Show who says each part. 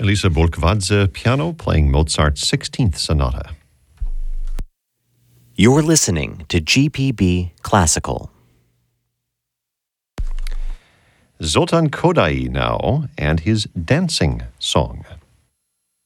Speaker 1: Elisa Bolkvadze piano playing Mozart's 16th Sonata.
Speaker 2: You're listening to GPB Classical.
Speaker 1: Zoltan Kodaly now and his dancing song.